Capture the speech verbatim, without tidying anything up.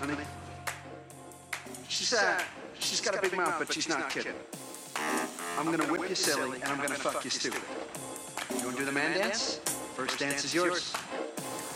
honey? She's, uh, she's got a big mouth, but she's not kidding. I'm gonna whip you silly, and I'm gonna fuck you stupid. You wanna do the man dance? First dance is yours.